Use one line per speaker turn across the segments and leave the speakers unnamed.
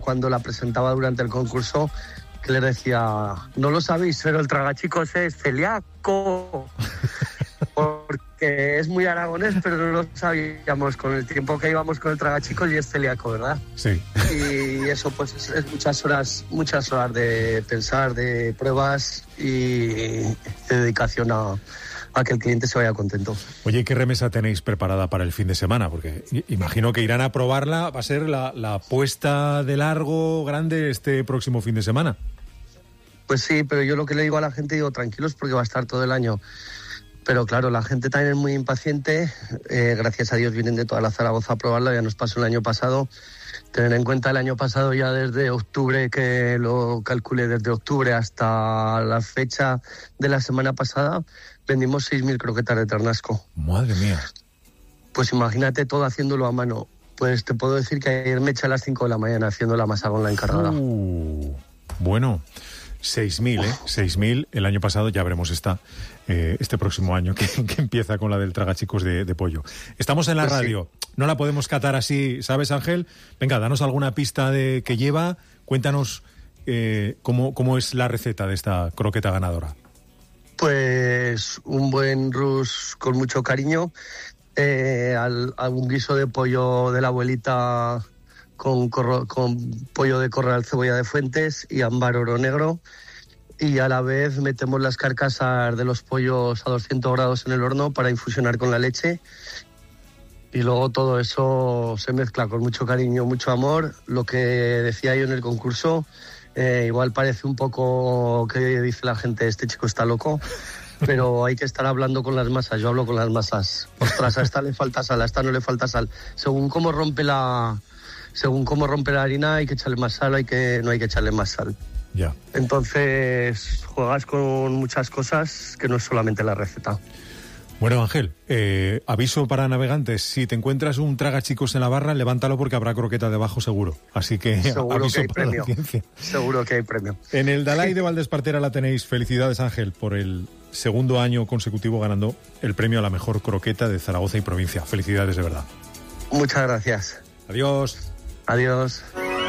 cuando la presentaba durante el concurso, que le decía, no lo sabéis, pero el tragachicos es celíaco. Porque es muy aragonés, pero no lo sabíamos con el tiempo que íbamos con el tragachicos, y es celíaco, ¿verdad?
Sí.
Y eso pues es muchas horas de pensar, de pruebas y de dedicación a que el cliente se vaya contento.
Oye, ¿qué remesa tenéis preparada para el fin de semana? Porque imagino que irán a probarla, va a ser la puesta de largo grande este próximo fin de semana.
Pues sí, pero yo lo que le digo a la gente, digo, tranquilos porque va a estar todo el año. Pero claro, la gente también es muy impaciente. Gracias a Dios vienen de toda la Zaragoza a probarla, ya nos pasó el año pasado. Tener en cuenta el año pasado, ya desde octubre, que lo calculé, desde octubre hasta la fecha de la semana pasada, vendimos 6.000 croquetas de ternasco.
Madre mía.
Pues imagínate todo haciéndolo a mano. Pues te puedo decir que ayer me eché a las 5 de la mañana haciendo la masa con la encargada.
Bueno, 6.000, 6.000 el año pasado, ya veremos este próximo año que empieza con la del tragachicos de pollo. Estamos en la radio, no la podemos catar así, ¿sabes, Ángel? Venga, danos alguna pista de qué lleva, cuéntanos cómo es la receta de esta croqueta ganadora.
Pues un buen rus con mucho cariño, a un guiso de pollo de la abuelita con pollo de corral, cebolla de Fuentes y ámbar oro negro, y a la vez metemos las carcasas de los pollos a 200 grados en el horno para infusionar con la leche, y luego todo eso se mezcla con mucho cariño, mucho amor. Lo que decía yo en el concurso, igual parece un poco que dice la gente, este chico está loco, pero hay que estar hablando con las masas. Yo hablo con las masas. Ostras, a esta le falta sal, a esta no le falta sal. Según cómo rompe la harina, hay que echarle más sal, no hay que echarle más sal.
Ya.
Entonces juegas con muchas cosas que no es solamente la receta.
Bueno, Ángel, aviso para navegantes, si te encuentras un tragachicos en la barra, levántalo porque habrá croqueta debajo seguro. Así que
seguro
aviso
que hay
para
premio.
la audiencia.
Seguro que hay premio.
En el Dalai de Valdespartera la tenéis. Felicidades, Ángel, por el segundo año consecutivo ganando el premio a la mejor croqueta de Zaragoza y provincia. Felicidades, de verdad.
Muchas gracias.
Adiós.
Adiós.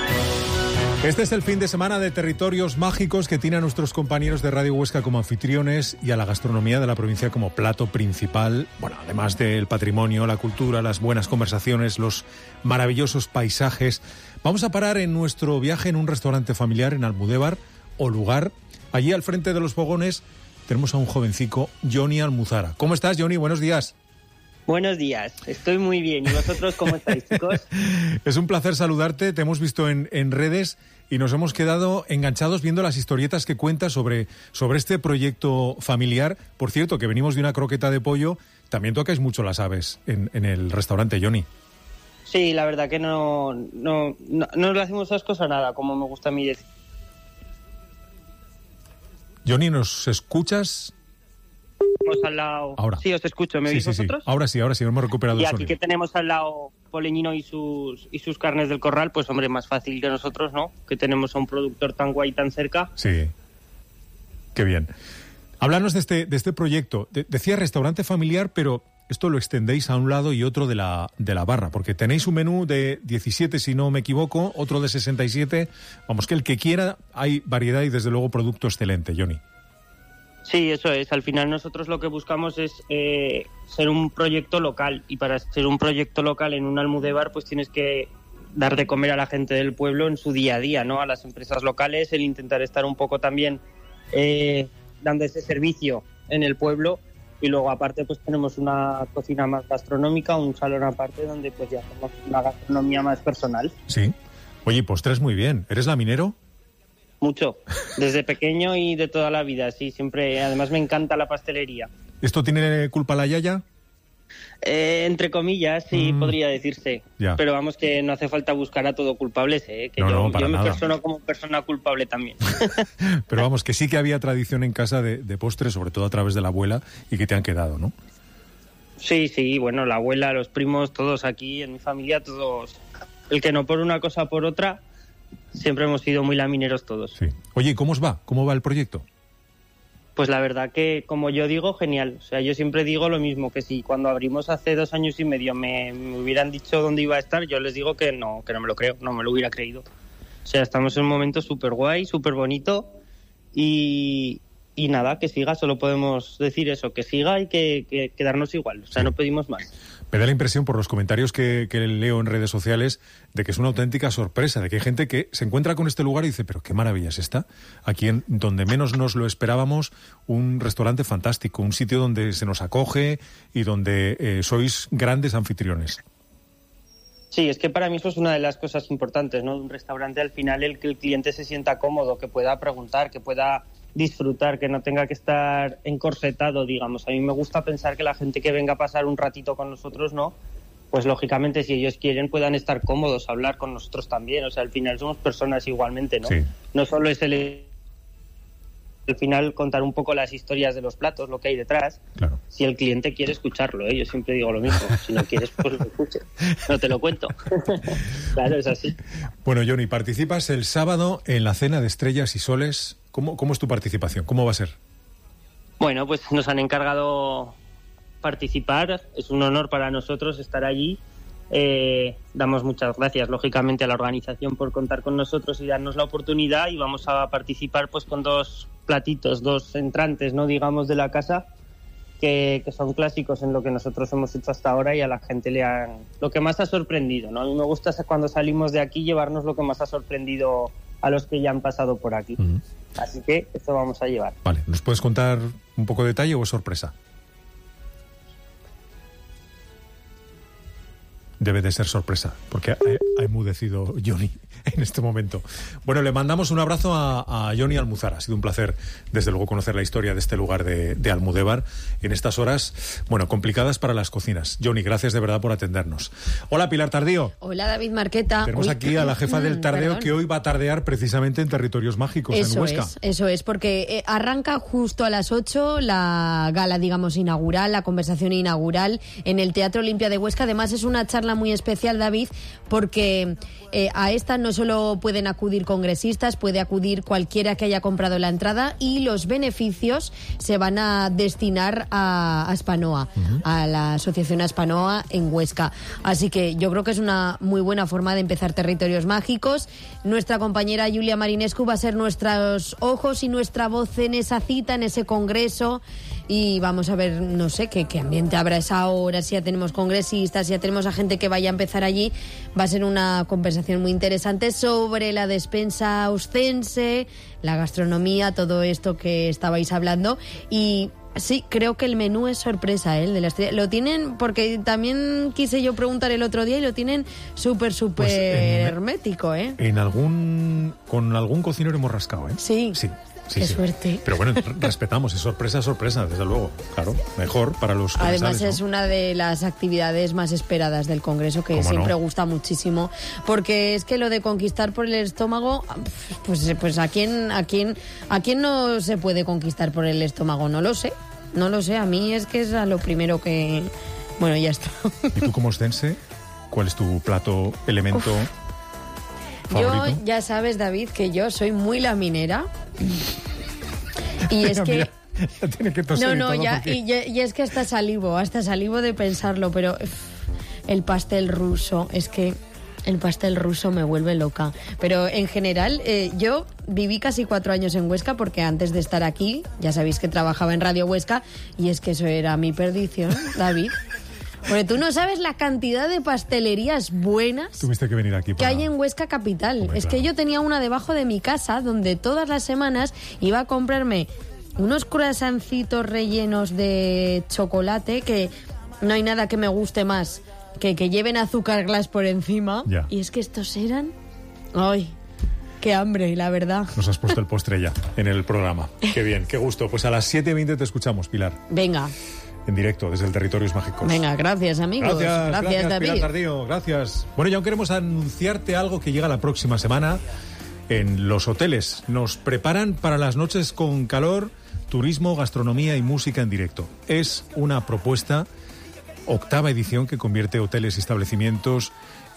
Este es el fin de semana de Territorios Mágicos que tiene a nuestros compañeros de Radio Huesca como anfitriones y a la gastronomía de la provincia como plato principal. Bueno, además del patrimonio, la cultura, las buenas conversaciones, los maravillosos paisajes. Vamos a parar en nuestro viaje en un restaurante familiar en Almudévar o Lugar. Allí al frente de los fogones tenemos a un jovencico, Johnny Almuzara. ¿Cómo estás, Johnny? Buenos días.
Buenos días, estoy muy bien. ¿Y vosotros cómo estáis, chicos?
Es un placer saludarte, te hemos visto en redes y nos hemos quedado enganchados viendo las historietas que cuentas sobre este proyecto familiar. Por cierto, que venimos de una croqueta de pollo, también tocáis mucho las aves en el restaurante, Johnny.
Sí, la verdad que no le hacemos ascos a nada, como me gusta a mí decir.
Johnny, ¿nos escuchas?
Al lado...
Ahora.
Sí, os escucho. ¿Me oís vosotros?
Sí. Ahora sí, hemos recuperado
y
el
aquí
sonido.
que tenemos al lado Poleñino y sus carnes del corral, pues hombre, más fácil que nosotros, ¿no? Que tenemos a un productor tan guay tan cerca.
Sí, qué bien. Háblanos de este proyecto. Decía restaurante familiar, pero esto lo extendéis a un lado y otro de la barra, porque tenéis un menú de 17, si no me equivoco, otro de 67. Vamos, que el que quiera, hay variedad y desde luego producto excelente, Johnny.
Sí, eso es. Al final nosotros lo que buscamos es ser un proyecto local, y para ser un proyecto local en un Almudévar pues tienes que dar de comer a la gente del pueblo en su día a día, ¿no? A las empresas locales, el intentar estar un poco también dando ese servicio en el pueblo, y luego aparte pues tenemos una cocina más gastronómica, un salón aparte donde pues ya hacemos una gastronomía más personal.
Sí. Oye, postres muy bien. ¿Eres laminero?
Mucho, desde pequeño y de toda la vida, sí, siempre. Además me encanta la pastelería.
¿Esto tiene culpa la yaya?
Entre comillas, sí, podría decirse.
Ya.
Pero vamos, que no hace falta buscar a todo culpables, que
no,
yo me
nada.
persono como persona culpable también.
Pero vamos, que sí que había tradición en casa de postres, sobre todo a través de la abuela, y que te han quedado, ¿no?
Sí, bueno, la abuela, los primos, todos aquí, en mi familia, todos. El que no por una cosa, por otra... Siempre hemos sido muy lamineros todos.
Sí. Oye, ¿y cómo os va? ¿Cómo va el proyecto?
Pues la verdad que, como yo digo, genial. O sea, yo siempre digo lo mismo, que si cuando abrimos hace 2 años y medio me hubieran dicho dónde iba a estar, yo les digo que no me lo creo, no me lo hubiera creído. O sea, estamos en un momento súper guay, súper bonito y nada, que siga, solo podemos decir eso, que siga y que quedarnos igual, o sea, no pedimos más.
Me da la impresión, por los comentarios que leo en redes sociales, de que es una auténtica sorpresa, de que hay gente que se encuentra con este lugar y dice, pero qué maravilla es esta. Aquí, donde menos nos lo esperábamos, un restaurante fantástico, un sitio donde se nos acoge y donde sois grandes anfitriones.
Sí, es que para mí eso es una de las cosas importantes, ¿no? Un restaurante, al final, el que el cliente se sienta cómodo, que pueda preguntar, que pueda disfrutar, que no tenga que estar encorsetado, digamos. A mí me gusta pensar que la gente que venga a pasar un ratito con nosotros, ¿no? Pues lógicamente, si ellos quieren, puedan estar cómodos, hablar con nosotros también. O sea, al final somos personas igualmente, ¿no? Sí. No solo es al final contar un poco las historias de los platos, lo que hay detrás, claro. Si el cliente quiere escucharlo, ¿eh? Yo siempre digo lo mismo, si no quieres, pues lo escuches, no te lo cuento. Claro, es así.
Bueno, Johnny, participas el sábado en la Cena de Estrellas y Soles. ¿Cómo es tu participación? ¿Cómo va a ser?
Bueno, pues nos han encargado participar, es un honor para nosotros estar allí. Damos muchas gracias lógicamente a la organización por contar con nosotros y darnos la oportunidad, y vamos a participar pues con 2 platitos, 2 entrantes, no digamos, de la casa, que son clásicos en lo que nosotros hemos hecho hasta ahora, y a la gente lo que más ha sorprendido, ¿no? A mí me gusta cuando salimos de aquí llevarnos lo que más ha sorprendido a los que ya han pasado por aquí. Uh-huh. Así que esto vamos a llevar.
Vale, ¿nos puedes contar un poco de detalle o es sorpresa? Debe de ser sorpresa, porque ha enmudecido Johnny en este momento. Bueno, le mandamos un abrazo a Johnny Almuzara. Ha sido un placer, desde luego, conocer la historia de este lugar de Almudévar en estas horas, bueno, complicadas para las cocinas. Johnny, gracias de verdad por atendernos. Hola, Pilar Tardío.
Hola, David Marqueta.
Tenemos aquí a la jefa del tardeo, que hoy va a tardear precisamente en Territorios Mágicos, en Huesca.
Eso es, porque arranca justo a las 8 la gala, digamos, inaugural, la conversación inaugural en el Teatro Olimpia de Huesca. Además, es una charla muy especial, David, porque a esta no solo pueden acudir congresistas, puede acudir cualquiera que haya comprado la entrada, y los beneficios se van a destinar a Aspanoa, uh-huh, a la Asociación Aspanoa en Huesca. Así que yo creo que es una muy buena forma de empezar Territorios Mágicos. Nuestra compañera Julia Marinescu va a ser nuestros ojos y nuestra voz en esa cita, en ese congreso, y vamos a ver, no sé, qué ambiente habrá esa hora, si ya tenemos congresistas, si ya tenemos a gente que vaya a empezar allí. Va a ser una conversación muy interesante sobre la despensa oscense, la gastronomía, todo esto que estabais hablando. Y sí, creo que el menú es sorpresa, el de la estrella. Lo tienen, porque también quise yo preguntar el otro día, y lo tienen súper pues hermético, ¿eh?
Con algún cocinero hemos rascado, ¿eh?
Sí. Qué suerte.
Pero bueno, respetamos, es sorpresa, desde luego. Claro, mejor para los comensales.
Además, es, ¿no?, una de las actividades más esperadas del Congreso, que siempre gusta muchísimo, porque es que lo de conquistar por el estómago, pues ¿a quién no se puede conquistar por el estómago? No lo sé, a mí es que es a lo primero que... Bueno, ya está.
¿Y tú como oscense, cuál es tu plato, elemento favorito?
Yo, ya sabes, David, que yo soy muy laminera. Y es que...
Mira, ya tiene que toser
y es que hasta salivo de pensarlo, pero el pastel ruso, es que el pastel ruso me vuelve loca. Pero en general, yo viví casi 4 años en Huesca, porque antes de estar aquí, ya sabéis que trabajaba en Radio Huesca, y es que eso era mi perdición, David. Porque tú no sabes la cantidad de pastelerías buenas
Tuviste que venir aquí
que hay en Huesca capital. Hombre, que yo tenía una debajo de mi casa, donde todas las semanas iba a comprarme unos croissancitos rellenos de chocolate, que no hay nada que me guste más que lleven azúcar glass por encima.
Ya.
Y es que estos eran... ¡Ay! ¡Qué hambre, la verdad!
Nos has puesto el postre ya en el programa. ¡Qué bien, qué gusto! Pues a las 7:20 te escuchamos, Pilar.
Venga.
En directo, desde el Territorios Mágicos.
Venga, gracias, amigos. Gracias, David.
Pilar Tardío, gracias. Bueno, ya aún queremos anunciarte algo que llega la próxima semana en los hoteles. Nos preparan para las noches con calor, turismo, gastronomía y música en directo. Es una propuesta, 8ª edición, que convierte hoteles y establecimientos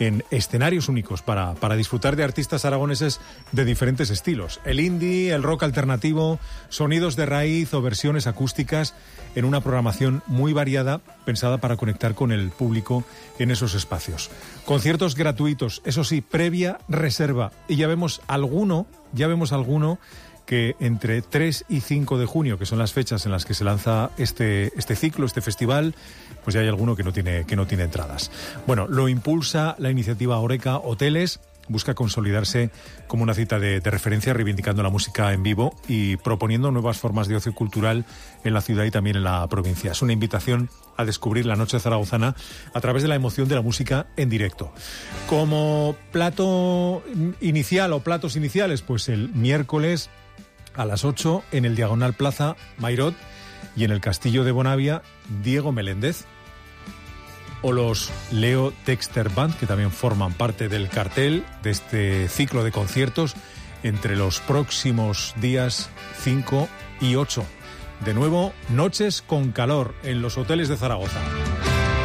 en escenarios únicos para disfrutar de artistas aragoneses de diferentes estilos. El indie, el rock alternativo, sonidos de raíz o versiones acústicas en una programación muy variada pensada para conectar con el público en esos espacios. Conciertos gratuitos, eso sí, previa reserva. Y ya vemos alguno que entre 3 y 5 de junio, que son las fechas en las que se lanza este ciclo, este festival, pues ya hay alguno que no tiene entradas. Bueno, lo impulsa la iniciativa Oreca Hoteles, busca consolidarse como una cita de referencia, reivindicando la música en vivo y proponiendo nuevas formas de ocio cultural en la ciudad y también en la provincia. Es una invitación a descubrir la noche zaragozana a través de la emoción de la música en directo. Como plato inicial o platos iniciales, pues el miércoles a las 8 en el Diagonal Plaza Mairot y en el Castillo de Bonavia Diego Meléndez, o los Leo Texter Band, que también forman parte del cartel de este ciclo de conciertos entre los próximos días 5 y 8. De nuevo, noches con calor en los hoteles de Zaragoza.